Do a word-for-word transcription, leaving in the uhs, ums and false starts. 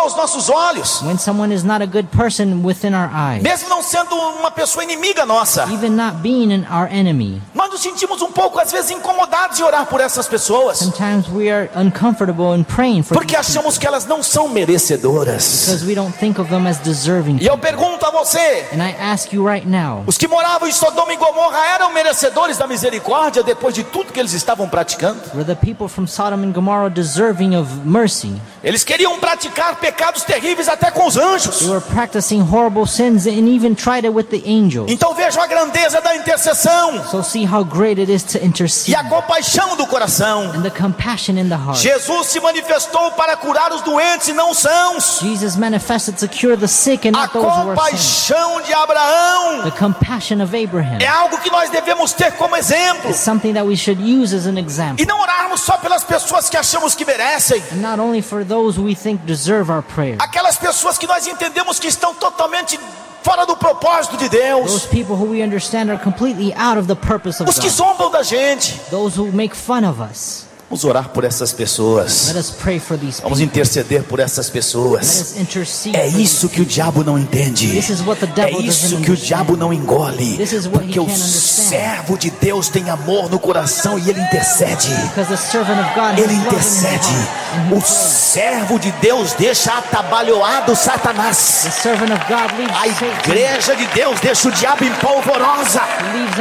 aos nossos olhos, when someone is not a good person within our eyes, mesmo não sendo uma pessoa inimiga nossa, even not being an, our enemy. nós nos sentimos um pouco às vezes incomodados de orar por essas pessoas, Sometimes we are uncomfortable in praying for porque these people achamos que elas não são merecedoras. because we don't think of them as deserving. E eu pergunto a você, And I ask you right now, os que moravam em Sodoma e Gomorra eram merecedores da misericórdia depois de tudo que eles estavam praticando? were the people from Sodom and Gomorrah deserving of mercy? Eles queriam praticar pecados terríveis até com os anjos. They were practicing horrible sins and even tried it with the angels. Então vejam a grandeza da intercessão So see how great it is to e intercede a compaixão do coração. and the compassion in the heart. Jesus se manifestou para curar os doentes e não os sãos. Jesus manifested to cure the sick and A not those who are sick. compaixão de Abraão The compassion of Abraham é algo que nós devemos ter como exemplo. is something that we should use as an example. E não orarmos só pelas pessoas que achamos que merecem, And not only for those who we think deserve our prayer. aquelas pessoas que nós entendemos que estão totalmente fora do propósito de Those Deus, people who we understand are completely out of the purpose of os que God. zombam da gente. Those who make fun of us. Vamos orar por essas pessoas. Let us pray for these Vamos people. interceder por essas Let pessoas. us intercede É for these isso que o diabo não entende. This is what the É devil isso doesn't que o understand. diabo não engole. This is what Porque he o can't understand. servo de Deus tem amor no coração e ele intercede. Because the servant of God has Ele love in his intercede. heart, and he O prays. servo de Deus deixa atabalhoado Satanás. The servant of God leaves A Satan, igreja de Deus deixa o diabo em polvorosa. leaves